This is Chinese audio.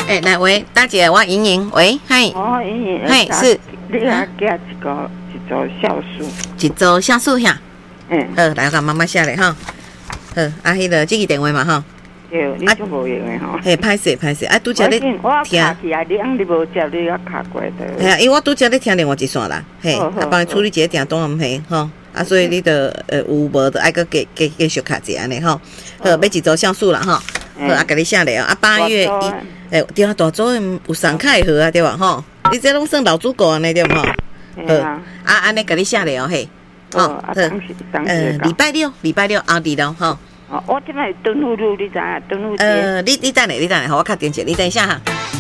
来喂，大姐，我莹莹，喂，嗨， 哦，莹莹， 嘿，是， 你给加一组酵素， 一组酵素呀，来，我甲妈妈写咧吼，迄个这个电话嘛吼， 对，你就无用的吼， 歹势，拄则咧听， 我卡起来，你无接，你要卡过的， 系啊，因为我拄则咧听另外一线啦，帮伊处理一个电话毋系吼。所以你着有无着爱搁继续卡一下安尼吼，好，要一组酵素啦吼，好，甲你写咧哦，8月1，对啊，大组有上开盒啊，对吧吼？你这拢算老主顾安尼对无吼？好，安尼甲你写咧哦嘿， 好， 礼拜六后日咯吼。 我即摆登录，你知影登录？ 你等下，互我敲电话，你等一下哈。